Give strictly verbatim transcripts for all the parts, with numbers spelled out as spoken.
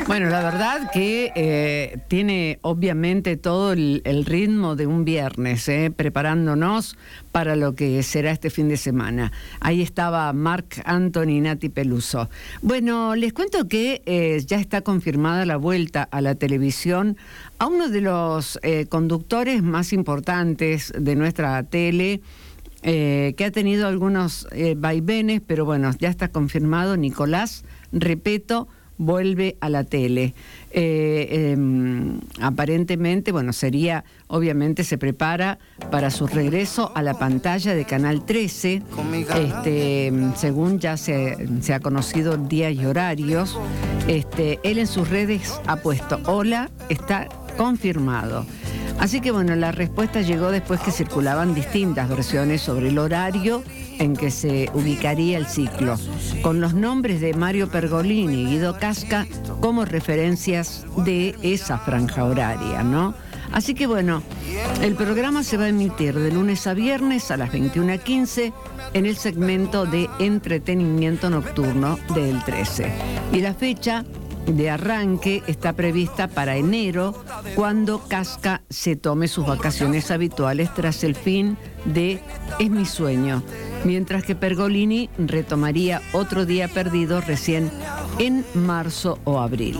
Bueno, la verdad que eh, tiene obviamente todo el, el ritmo de un viernes, eh, preparándonos para lo que será este fin de semana. Ahí estaba Marc Anthony y Nati Peluso. Bueno, les cuento que eh, ya está confirmada la vuelta a la televisión a uno de los eh, conductores más importantes de nuestra tele, eh, que ha tenido algunos eh, vaivenes, pero bueno, ya está confirmado. Nicolás Repetto vuelve a la tele. Eh, eh, aparentemente, bueno, sería, obviamente se prepara para su regreso a la pantalla de Canal trece, este, según ya se, se ha conocido días y horarios. Este, él en sus redes ha puesto: hola, está confirmado. Así que bueno, la respuesta llegó después que circulaban distintas versiones sobre el horario en que se ubicaría el ciclo, con los nombres de Mario Pergolini y Guido Casca como referencias de esa franja horaria, ¿no? Así que bueno, el programa se va a emitir de lunes a viernes a las veintiuna quince en el segmento de entretenimiento nocturno del trece. Y la fecha de arranque está prevista para enero, cuando Casca se tome sus vacaciones habituales tras el fin de Es mi sueño, mientras que Pergolini retomaría Otro día perdido recién en marzo o abril.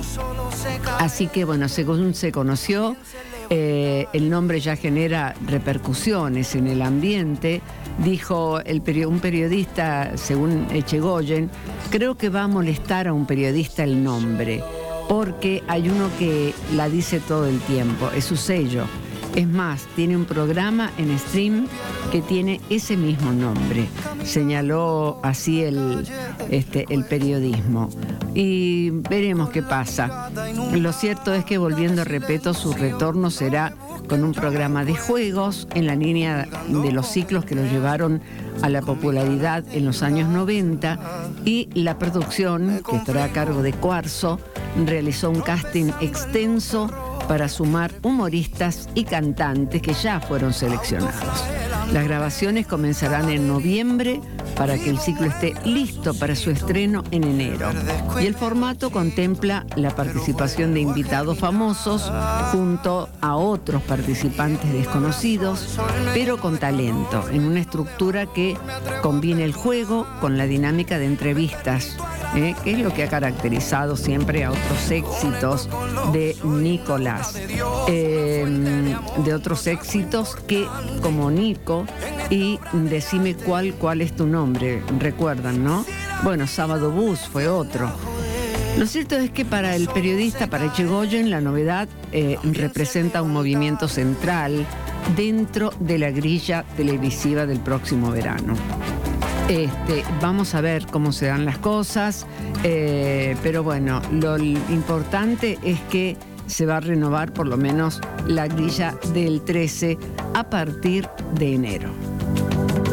Así que bueno, según se conoció, eh, el nombre ya genera repercusiones en el ambiente. Dijo el peri- un periodista, según Echegoyen: creo que va a molestar a un periodista el nombre, porque hay uno que la dice todo el tiempo, es su sello. Es más, tiene un programa en stream que tiene ese mismo nombre. Señaló así el, este, el periodismo. Y veremos qué pasa. Lo cierto es que, volviendo a Repetto, su retorno será con un programa de juegos en la línea de los ciclos que lo llevaron a la popularidad en los años noventa, y la producción, que estará a cargo de Cuarzo, realizó un casting extenso para sumar humoristas y cantantes que ya fueron seleccionados. Las grabaciones comenzarán en noviembre para que el ciclo esté listo para su estreno en enero. Y el formato contempla la participación de invitados famosos junto a otros participantes desconocidos, pero con talento, en una estructura que combina el juego con la dinámica de entrevistas, ¿eh? que es lo que ha caracterizado siempre a otros éxitos de Nicolás. Eh, de otros éxitos que, como Nico y Decime cuál, cuál es tu nombre, recuerdan, ¿no? Bueno, Sábado Bus fue otro. Lo cierto es que para el periodista, para Echegoyen, la novedad eh, representa un movimiento central dentro de la grilla televisiva del próximo verano. Este, vamos a ver cómo se dan las cosas, eh, pero bueno, lo importante es que se va a renovar por lo menos la grilla del trece a partir de enero.